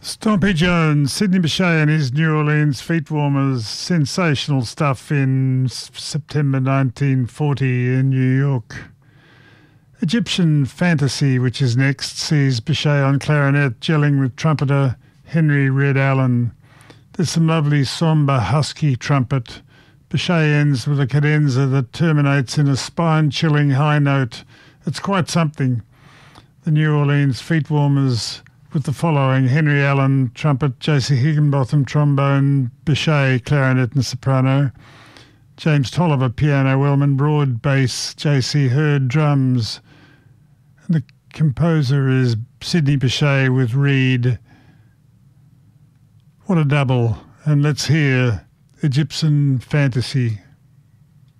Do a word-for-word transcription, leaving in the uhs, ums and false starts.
Stompy Jones, Sidney Bechet and his New Orleans Feet Warmers, sensational stuff in S- September nineteen forty in New York. Egyptian Fantasy, which is next, sees Bechet on clarinet gelling with trumpeter Henry Red Allen. There's some lovely sombre husky trumpet. Bechet ends with a cadenza that terminates in a spine-chilling high note. It's quite something. The New Orleans Feet Warmers with the following: Henry Allen, trumpet; J C Higginbotham, trombone; Bechet, clarinet and soprano; James Tolliver, piano; Wellman Broad, bass; J C Hurd, drums. And the composer is Sidney Bechet with Reed. What a double. And let's hear Egyptian Fantasy.